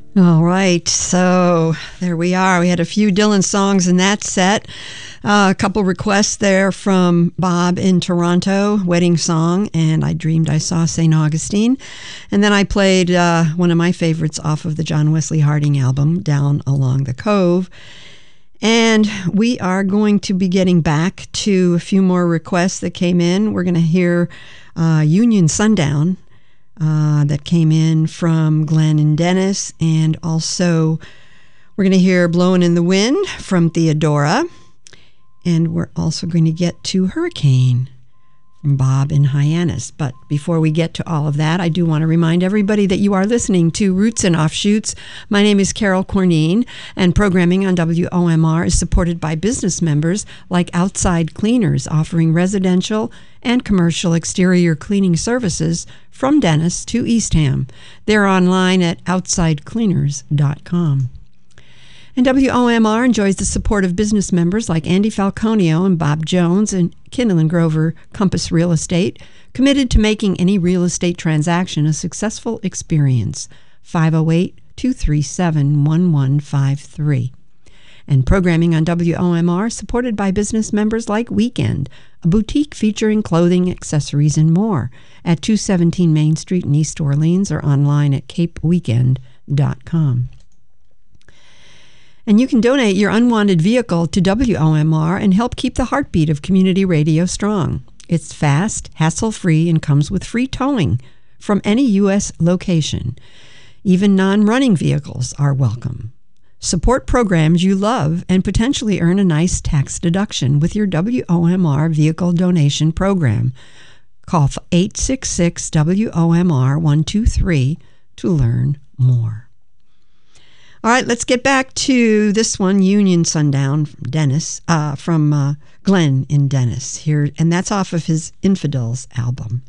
All right, so there we are. We had a few Dylan songs in that set. A couple requests there from Bob in Toronto, Wedding Song, and I Dreamed I Saw St. Augustine. And then I played one of my favorites off of the John Wesley Harding album, Down Along the Cove. And we are going to be getting back to a few more requests that came in. We're going to hear Union Sundown. That came in from Glenn and Dennis. And also, we're going to hear Blowin' in the Wind from Theodora. And we're also going to get to Hurricane from Bob in Hyannis. But before we get to all of that, I do want to remind everybody that you are listening to Roots and Offshoots. My name is Carol Corneen, and programming on WOMR is supported by business members like Outside Cleaners, offering residential and commercial exterior cleaning services from Dennis to Eastham. They're online at outsidecleaners.com. And WOMR enjoys the support of business members like Andy Falconio and Bob Jones and Kindle and Grover Compass Real Estate, committed to making any real estate transaction a successful experience. 508-237-1153. And programming on WOMR supported by business members like Weekend, a boutique featuring clothing, accessories, and more at 217 Main Street in East Orleans or online at capeweekend.com. And you can donate your unwanted vehicle to WOMR and help keep the heartbeat of community radio strong. It's fast, hassle-free, and comes with free towing from any U.S. location. Even non-running vehicles are welcome. Support programs you love and potentially earn a nice tax deduction with your WOMR vehicle donation program. Call 866-WOMR-123 to learn more. All right, let's get back to this one, Union Sundown from Dennis, from Glenn in Dennis here, and that's off of his Infidels album.